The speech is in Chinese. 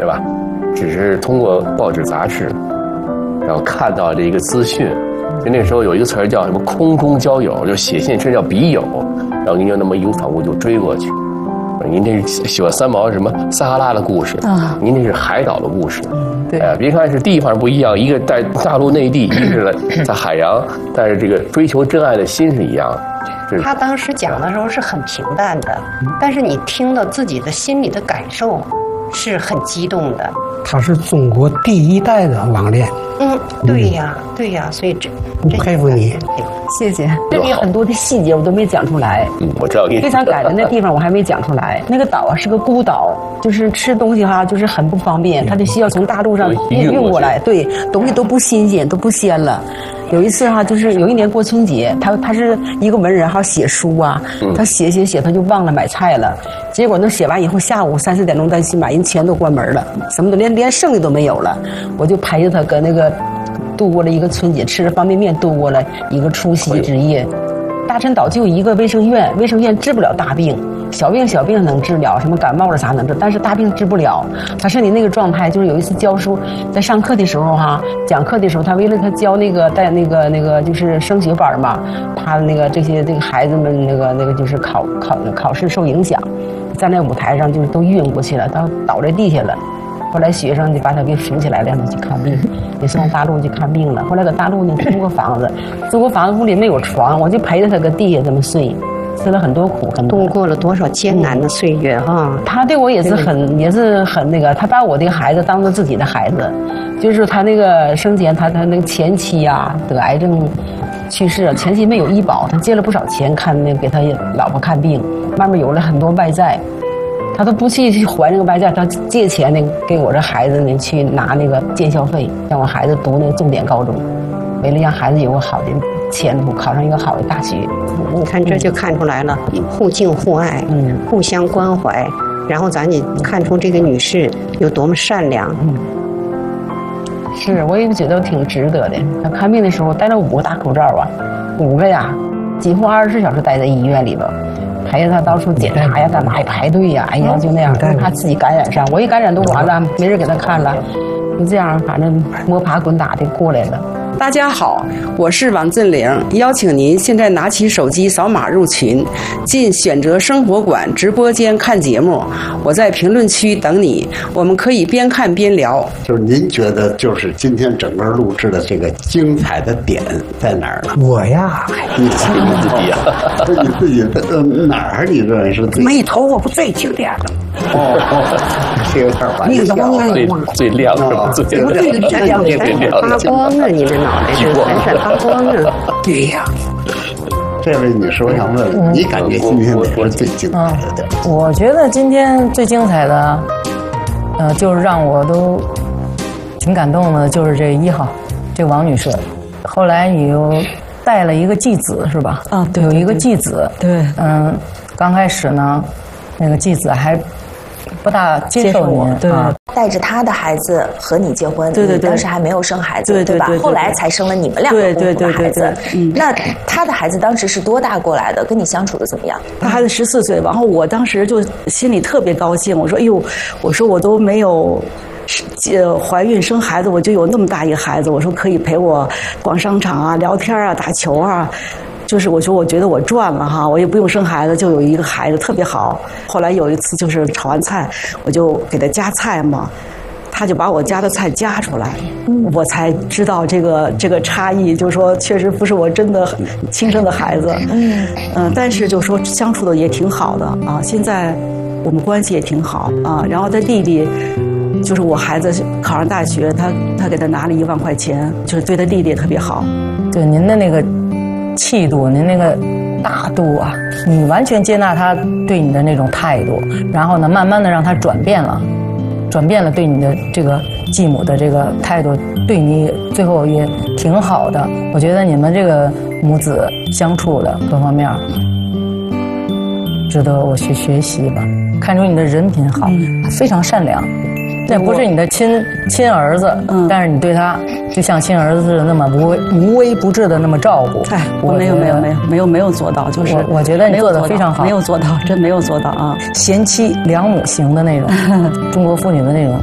对吧？只是通过报纸杂志，然后看到这一个资讯，就那时候有一个词儿叫什么空中交友，就写信甚至叫笔友，然后您就那么义无反顾就追过去。您这是喜欢三毛什么撒哈拉的故事啊？您这是海岛的故事。 对， 别看是地方不一样，一个在大陆内地，一个是在海洋，但是这个追求真爱的心是一样的。 他当时讲的时候是很平淡的，但是你听到自己的心里的感受是很激动的。 他是中国第一代的网恋。 对呀，对呀，所以这佩服你。 谢谢。这里有很多的细节我都没讲出来。 我知道。 非常感人的地方我还没讲出来。那个岛啊是个孤岛，就是吃东西哈，就是很不方便，他就需要从大陆上运过来。对，东西都不新鲜，都不鲜了。有一次哈，就是有一年过春节，他是一个文人哈，写书啊，他写，他就忘了买菜了。结果那写完以后，下午3、4点钟再去买，人全都关门了，什么都连剩的都没有了。我就陪着他搁那个度过了一个春节，吃着方便面度过了一个除夕之夜。大陈岛就有一个卫生院，卫生院治不了大病，小病能治疗，什么感冒了啥能治，但是大病治不了。他是你那个状态，就是有一次教书，在上课的时候哈，讲课的时候，他为了他教那个带那个就是升学班嘛，他那个这个孩子们那个就是考试受影响，站在舞台上就是都晕过去了，倒在地下了。后来学生就把他给扶起来了，让他去看病，也送大陆去看病了。后来搁大陆呢租个房子，屋里没有床，我就陪着他搁地下这么睡，吃了很多苦， 度过了多少艰难的岁月哈。 他对我也是很那个，他把我这个孩子当做自己的孩子，就是他那个生前他那个前妻啊得癌症去世了，前妻没有医保，他借了不少钱给他老婆看病，慢慢有了很多外债。他都不去还这个外债，他借钱呢给我这孩子呢去拿那个建校费，让我孩子读那个重点高中，为了让孩子有个好的前途，考上一个好的大学。 你看这就看出来了，互敬互爱，互相关怀，然后咱也看出这个女士有多么善良。 是，我也觉得挺值得的。他看病的时候戴了5个大口罩啊，5个呀，几乎24小时待在医院里边。陪着他到处检查呀，干嘛呀，排队呀，哎呀，就那样，他自己感染上，我一感染都完了，没人给他看了，就这样，反正摸爬滚打的过来了。 大家好，我是王振玲，邀请您现在拿起手机扫码入群，进选择生活馆直播间看节目。我在评论区等你，我们可以边看边聊。 就是您觉得，就是今天整个录制的这个精彩的点在哪儿呢？ 我呀， 你自己呀，你自己的哪儿？你认为是最眉头我不最经典的。 这有点玩笑。最亮是吧？最亮， 发光啊！你的脑袋是闪闪发光啊！ 对呀。 这位女士，我想问问，你感觉今天哪是最精彩的？ 我觉得今天最精彩的，就是让我都挺感动的，就是这1号，这王女士。后来你又带了一个继子是吧？ 啊，对， 有一个继子。 对， 刚开始呢，那个继子还不大接受我， 对， 带着他的孩子和你结婚， 对， 当时还没有生孩子，对吧？后来才生了你们两个共同的孩子。那他的孩子当时是多大过来的？跟你相处的怎么样？ 他孩子14岁，然后我当时就心里特别高兴，我说：“哎呦，我说我都没有。”怀孕生孩子，我就有那么大一个孩子，我说可以陪我逛商场啊、聊天啊、打球啊，就是我说我觉得我赚了哈，我也不用生孩子，就有一个孩子特别好。后来有一次就是炒完菜，我就给他夹菜嘛，他就把我夹的菜夹出来，我才知道这个差异，就是说确实不是我真的亲生的孩子，但是就说相处的也挺好的啊，现在我们关系也挺好啊，然后他弟弟。就是我孩子考上大学，他给他拿了1万块钱，就是对他弟弟也特别好。 对您的那个气度，您那个大度啊，你完全接纳他对你的那种态度，然后呢，慢慢的让他转变了对你的这个继母的这个态度，对你最后也挺好的。我觉得你们这个母子相处的各方面，值得我去学习吧。看出你的人品好，非常善良。这不是你的亲儿子，但是你对他就像亲儿子似的那么无微不至的那么照顾。 哎，我没有做到，就是我觉得你做的非常好， 没有做到，真没有做到啊！ 贤妻良母型的那种，中国妇女的那种